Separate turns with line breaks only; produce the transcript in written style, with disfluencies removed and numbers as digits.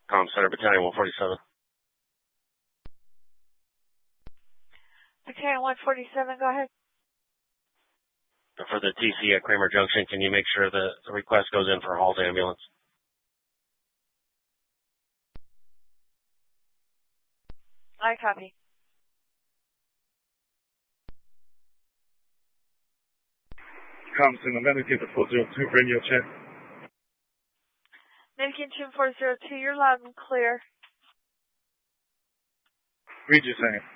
Com Center, Battalion 147.
Battalion 147, go ahead.
For the TC at Kramer Junction, can you make sure the request goes in for Hall's ambulance?
I copy.
Com Center, Medicaid 402, radio check.
Medicaid 402, you're loud and clear.
Read your saying.